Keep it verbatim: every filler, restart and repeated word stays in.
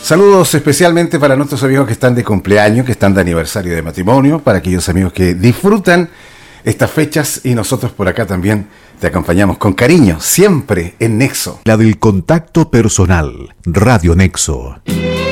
Saludos especialmente para nuestros amigos que están de cumpleaños, que están de aniversario de matrimonio, para aquellos amigos que disfrutan estas fechas, y nosotros por acá también te acompañamos con cariño, siempre en Nexo. La del contacto personal, Radio Nexo.